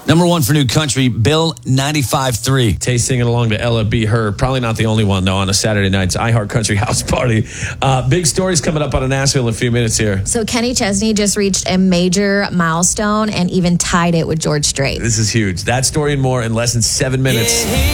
Number one for new country, Bill 95.3. Tay singing along to Ella B. Her. Probably not the only one, though, on a Saturday night's iHeart Country House Party. Big stories coming up out of Nashville in a few minutes here. So Kenny Chesney just reached a major milestone and even tied it with George Strait. This is huge. That story and more in less than 7 minutes.